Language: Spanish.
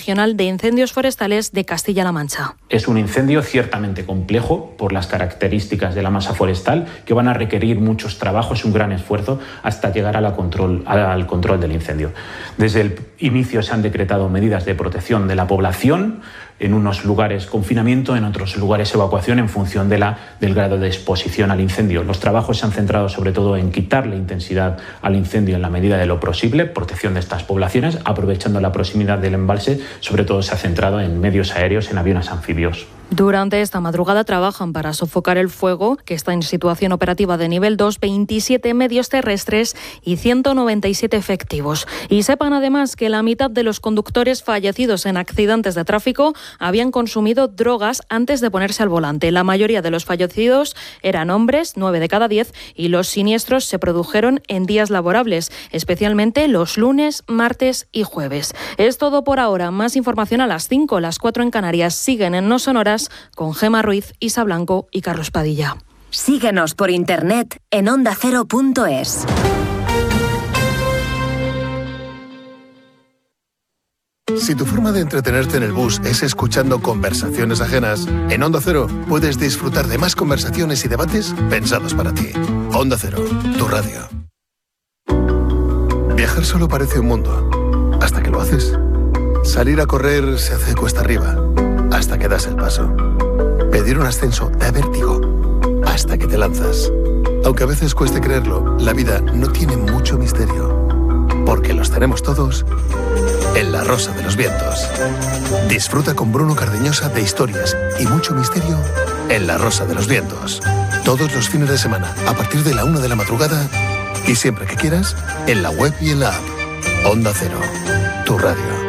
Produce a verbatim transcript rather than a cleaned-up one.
Regional de Incendios Forestales de Castilla-La Mancha. Es un incendio ciertamente complejo por las características de la masa forestal que van a requerir muchos trabajos y un gran esfuerzo hasta llegar a la control, al control del incendio. Desde el inicio se han decretado medidas de protección de la población, en unos lugares confinamiento, en otros lugares evacuación en función de la, del grado de exposición al incendio. Los trabajos se han centrado sobre todo en quitarle intensidad al incendio en la medida de lo posible, protección de estas poblaciones, aprovechando la proximidad del embalse, sobre todo se ha centrado en medios aéreos, en aviones anfibios. Durante esta madrugada trabajan para sofocar el fuego, que está en situación operativa de nivel dos, veintisiete medios terrestres y ciento noventa y siete efectivos. Y sepan además que la mitad de los conductores fallecidos en accidentes de tráfico habían consumido drogas antes de ponerse al volante. La mayoría de los fallecidos eran hombres, nueve de cada diez, y los siniestros se produjeron en días laborables, especialmente los lunes, martes y jueves. Es todo por ahora. Más información a las cinco, las cuatro en Canarias. Siguen en No Sonoras con Gema Ruiz, Isa Blanco y Carlos Padilla. Síguenos por internet en onda cero punto es. Si tu forma de entretenerte en el bus es escuchando conversaciones ajenas, en Onda Cero puedes disfrutar de más conversaciones y debates pensados para ti. Onda Cero, tu radio. Viajar solo parece un mundo, hasta que lo haces. Salir a correr se hace cuesta arriba, hasta que das el paso. Pedir un ascenso da vértigo, hasta que te lanzas. Aunque a veces cueste creerlo, la vida no tiene mucho misterio, porque los tenemos todos en La Rosa de los Vientos. Disfruta con Bruno Cardeñosa de historias y mucho misterio en La Rosa de los Vientos. Todos los fines de semana, a partir de la una de la madrugada, y siempre que quieras, en la web y en la app. Onda Cero, tu radio.